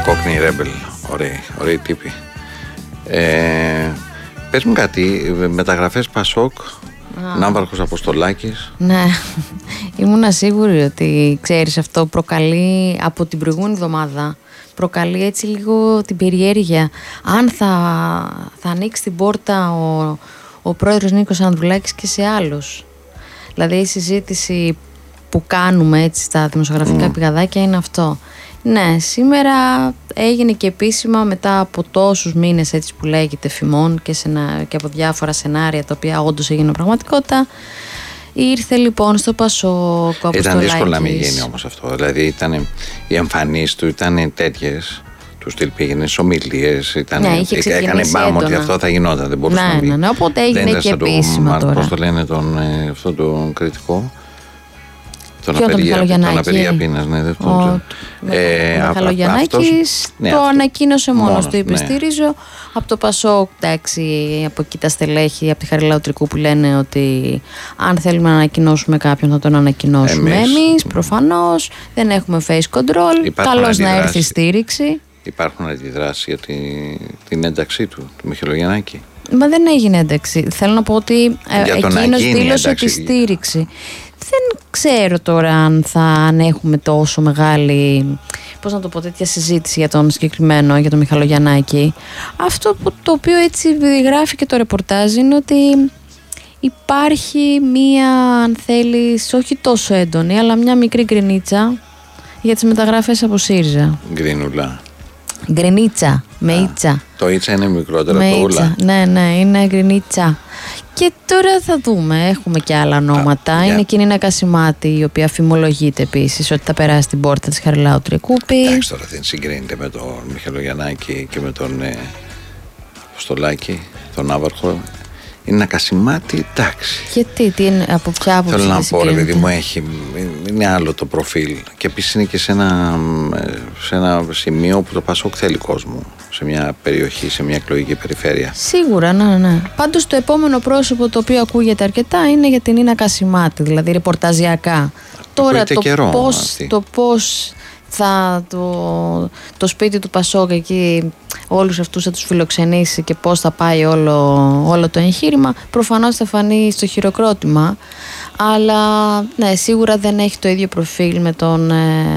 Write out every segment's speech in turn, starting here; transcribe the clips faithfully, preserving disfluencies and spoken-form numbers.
Cockney Rebel. Ωραίοι, ωραίοι τύποι. Ε, πες μου κάτι, μεταγραφές Πασόκ, Ναύαρχος Αποστολάκης. Ναι, ήμουν σίγουρη ότι ξέρεις αυτό προκαλεί από την προηγούμενη εβδομάδα. Προκαλεί έτσι λίγο την περιέργεια. Αν θα, θα ανοίξει την πόρτα ο, ο πρόεδρος Νίκος Ανδρουλάκης και σε άλλους. Δηλαδή η συζήτηση που κάνουμε έτσι στα δημοσιογραφικά mm. πηγαδάκια είναι αυτό. Ναι, σήμερα έγινε και επίσημα μετά από τόσους μήνες έτσι που λέγεται φημών και, σενα... και από διάφορα σενάρια τα οποία όντως έγιναν πραγματικότητα. Ήρθε λοιπόν στο Πασόκ ο Αποστολάκης. Ήταν δύσκολο να μην γίνει όμως αυτό. Δηλαδή ήταν, οι εμφανίσεις του ήταν τέτοιες. Του στυλ πήγαινε στις ομιλίες. Ναι, έκανε μπάμ ότι αυτό θα γινόταν. Δεν μπορούσε ναι, να βγει. Ναι, ναι, οπότε έγινε και επίσημα τώρα. Πώς το λένε τον, ε, αυτό τον κριτικό. Τον Απεργία πείνας, ναι, δεν το Ο Μιχαλογιαννάκης ναι, το αυτό. ανακοίνωσε μόνος, μόνος του, είπε ναι. στηρίζω. Από το Πασόκ, εντάξει, από εκεί τα στελέχη, από τη Χαριλάου Τρικού που λένε ότι αν θέλουμε να ανακοινώσουμε κάποιον θα τον ανακοινώσουμε εμείς, εμείς προφανώς. Δεν έχουμε face control. Καλώς να έρθει η στήριξη. Υπάρχουν αντιδράσεις για τη, την ένταξή του, του Μιχαλογιαννάκη. Μα δεν έγινε ένταξη. Θέλω να πω ότι ε, εκείνος δήλωσε τη στήριξη. Δεν ξέρω τώρα αν θα αν έχουμε τόσο μεγάλη, πώς να το πω, τέτοια συζήτηση για τον συγκεκριμένο, για τον Μιχαλογιαννάκη. Αυτό που, το οποίο έτσι γράφει και το ρεπορτάζ είναι ότι υπάρχει μία, αν θέλεις, όχι τόσο έντονη, αλλά μια μικρή γκρινίτσα για τις μεταγραφές από ΣΥΡΙΖΑ. Γκρινούλα. Γκρινίτσα, με ίτσα. Το ίτσα είναι μικρότερο από το ούλα. Ναι, ναι, είναι γκρινίτσα. Και τώρα θα δούμε, έχουμε και άλλα ονόματα. Α, είναι yeah. και η Νίνα Κασιμάτη, η οποία φημολογείται επίσης ότι θα περάσει την πόρτα της Χαριλάου Τρικούπη. Εντάξει, τώρα δεν συγκρίνεται με τον Μιχαλογιαννάκη και με τον ε, Αποστολάκη, τον Ναύαρχο. Είναι ένα Κασιμάτη, εντάξει. Γιατί, τι είναι, από ποια άποψη? Θέλω να πω, ρε παιδί μου, έχει, είναι άλλο το προφίλ. Και επίσης είναι και σε ένα, σε ένα σημείο που το Πασόκ θέλει κόσμο. Σε μια περιοχή, σε μια εκλογική περιφέρεια. Σίγουρα, ναι, ναι. Πάντως το επόμενο πρόσωπο το οποίο ακούγεται αρκετά είναι για την Νίνα Κασιμάτη, δηλαδή ρεπορταζιακά. Τώρα το καιρό, πώς, το πώς θα το, το σπίτι του Πασόκ εκεί όλους αυτούς θα τους φιλοξενήσει και πώς θα πάει όλο, όλο το εγχείρημα, προφανώς θα φανεί στο χειροκρότημα, αλλά ναι, σίγουρα δεν έχει το ίδιο προφίλ με τον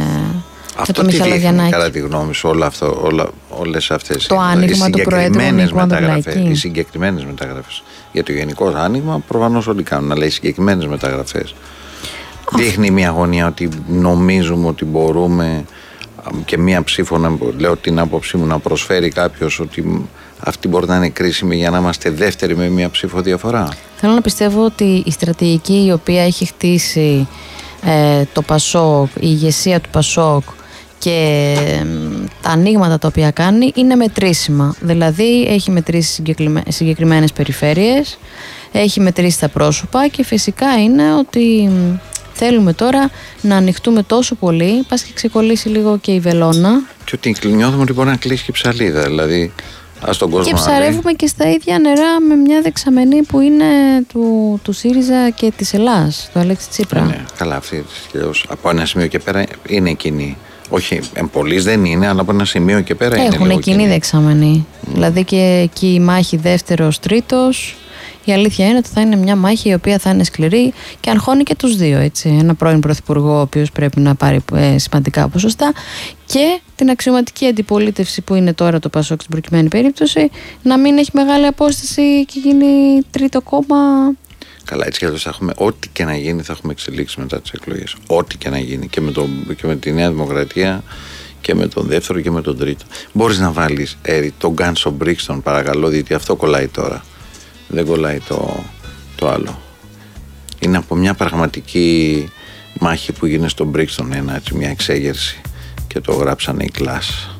αυτό τι δείχνει κατά τη γνώμη σου όλα αυτό, όλα, όλες αυτές το άνοιγμα του Προέδρου Νίκου Ανδρουλάκη? Οι συγκεκριμένες μεταγραφές. Για το γενικό άνοιγμα προφανώς όλοι κάνουν, αλλά οι συγκεκριμένες μεταγραφές δείχνει μια αγωνία ότι νομίζουμε ότι μπορούμε και μία ψήφο, να λέω την άποψή μου, να προσφέρει κάποιος ότι αυτή μπορεί να είναι κρίσιμη για να είμαστε δεύτεροι με μία ψήφο διαφορά. Θέλω να πιστεύω ότι η στρατηγική η οποία έχει χτίσει ε, το Πασόκ, η ηγεσία του Πασόκ και ε, τα ανοίγματα τα οποία κάνει είναι μετρήσιμα. Δηλαδή έχει μετρήσει συγκεκριμέ, συγκεκριμένες περιφέρειες, έχει μετρήσει τα πρόσωπα και φυσικά είναι ότι θέλουμε τώρα να ανοιχτούμε τόσο πολύ, πας και ξεκολλήσει λίγο και η βελόνα. Και ότι νιώθουμε ότι μπορεί να κλείσει και η ψαλίδα, δηλαδή ας τον κόσμο. Και ψαρεύουμε και στα ίδια νερά με μια δεξαμενή που είναι του, του ΣΥΡΙΖΑ και της Ελλάς, του Αλέξη Τσίπρα. Ναι, καλά, αυτή από ένα σημείο και πέρα είναι εκείνη. Όχι, εμπολής δεν είναι, αλλά από ένα σημείο και πέρα Έχουν είναι. Έχουν κοινή δεξαμενή. Mm. Δηλαδή και εκεί η μάχη δεύτερος, τρίτος. Η αλήθεια είναι ότι θα είναι μια μάχη η οποία θα είναι σκληρή και αγχώνει και τους δύο. Έτσι. Ένα πρώην πρωθυπουργό, ο οποίος πρέπει να πάρει ε, σημαντικά ποσοστά, και την αξιωματική αντιπολίτευση που είναι τώρα το Πασόκ στην προκειμένη περίπτωση, να μην έχει μεγάλη απόσταση και γίνει τρίτο κόμμα. Καλά, έτσι κι αλλιώς θα έχουμε, ό,τι και να γίνει, θα έχουμε εξελίξει μετά τις εκλογές. Ό,τι και να γίνει. Και με, το, και με τη Νέα Δημοκρατία και με τον δεύτερο και με τον τρίτο. Μπορείς να βάλεις Έρη, τον Γκάνσο Μπρίξτον, παρακαλώ, διότι αυτό κολλάει τώρα. Δεν κολλάει το, το άλλο. Είναι από μια πραγματική μάχη που γίνεται στον Μπρίξτον, ένα, έτσι, μια εξέγερση, και το γράψανε οι κλάσ.